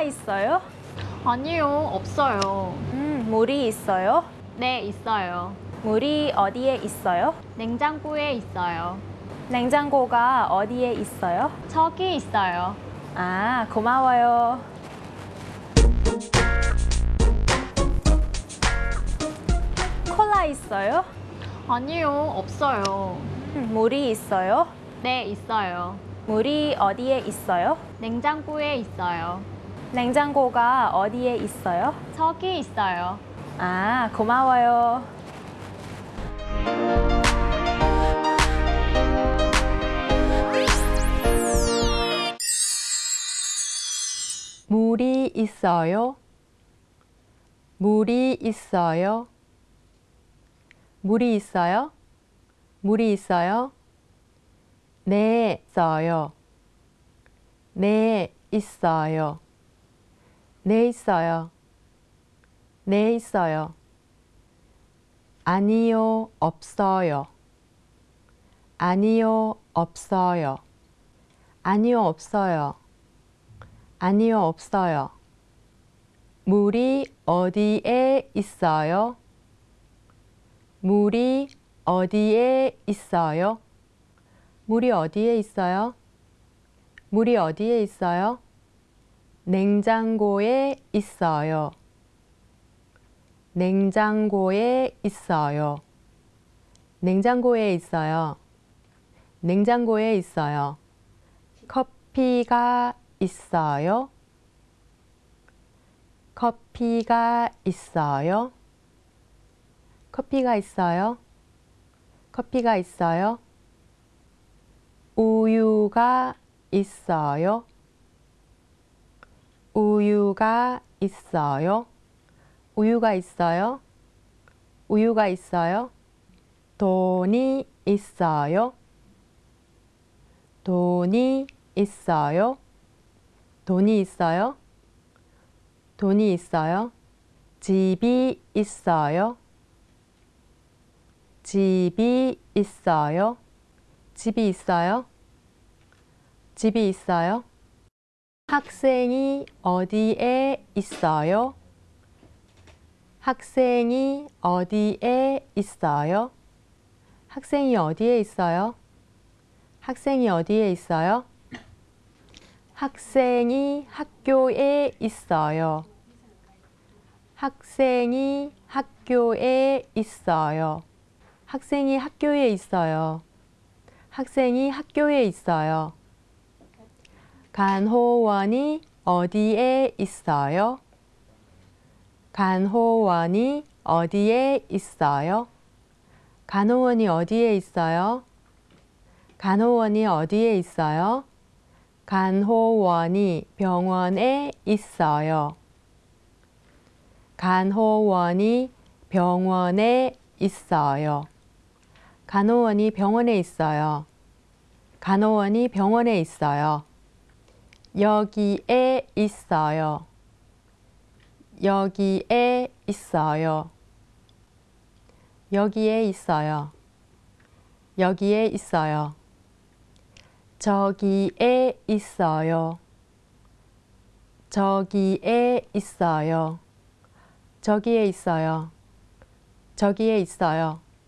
콜라 있어요? 아니요, 없어요. 물이 있어요? 네, 있어요. 물이 어디에 있어요? 냉장고에 있어요. 냉장고가 어디에 있어요? 저기 있어요. 아, 고마워요. 콜라 있어요? 아니요, 없어요. 물이 있어요? 네, 있어요. 물이 어디에 있어요? 냉장고에 있어요. 냉장고가 어디에 있어요? 저기 있어요. 아, 고마워요. 물이 있어요? 물이 있어요? 물이 있어요? 물이 있어요? 네, 있어요. 네, 있어요. 네, 있어요. 네, 있어요. 아니요, 없어요. 아니요, 없어요. 아니요, 없어요. 아니요, 없어요. 물이 어디에 있어요? 물이 어디에 있어요? 물이 어디에 있어요? 물이 어디에 있어요? 냉장고에 있어요. 냉장고에 있어요. 냉장고에 있어요. 냉장고에 있어요. 커피가 있어요? 커피가 있어요? 커피가 있어요? 커피가 있어요? 우유가 있어요? 우유가 있어요? 우유가 있어요? 우유가 있어요? 돈이 있어요? 돈이 있어요? 돈이 있어요? 돈이 있어요? 집이 있어요? 집이 있어요? 집이 있어요? 집이 있어요? 학생이 어디에 있어요? 학생이 어디에 있어요? 학생이 어디에 있어요? 학생이 어디에 있어요? 학생이 학교에 있어요. 학생이 학교에 있어요. 학생이 학교에 있어요. 학생이 학교에 있어요. 간호원이 어디에 있어요? 간호원이 어디에 있어요? 간호원이 어디에 있어요? 간호원이 어디에 있어요? 간호원이 병원에 있어요. 간호원이 병원에 있어요. 간호원이 병원에 있어요. 간호원이 병원에 있어요. 여기에 있어요. 여기에 있어요. 여기에 있어요. 여기에 있어요. 저기에 있어요. 저기에 있어요. 저기에 있어요. 저기에 있어요.